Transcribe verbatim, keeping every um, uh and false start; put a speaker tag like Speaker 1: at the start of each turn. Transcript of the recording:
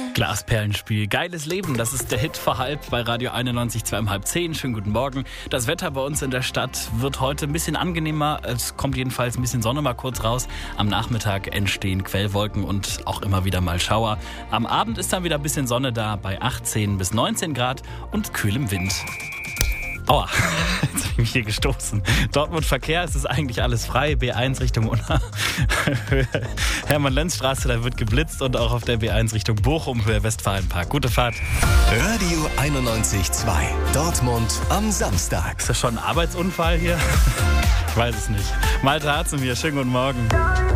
Speaker 1: Glasperlenspiel, geiles Leben, das ist der Hit vor halb bei Radio einundneunzig Komma zwei um halb zehn. Schönen guten Morgen. Das Wetter bei uns in der Stadt wird heute ein bisschen angenehmer. Es kommt jedenfalls ein bisschen Sonne mal kurz raus. Am Nachmittag entstehen Quellwolken und auch immer wieder mal Schauer. Am Abend ist dann wieder ein bisschen Sonne da bei achtzehn bis neunzehn Grad und kühlem Wind. Aua, jetzt habe ich mich hier gestoßen. Dortmund Verkehr, es ist eigentlich alles frei. B eins Richtung Unna. Hermann-Lenz-Straße, da wird geblitzt und auch auf der B eins Richtung Bochum, Höhe Westfalenpark. Gute Fahrt.
Speaker 2: Radio einundneunzig Komma zwei. Dortmund am Samstag.
Speaker 1: Ist das schon ein Arbeitsunfall hier? Ich weiß es nicht. Malte Harzen hier, schönen guten Morgen.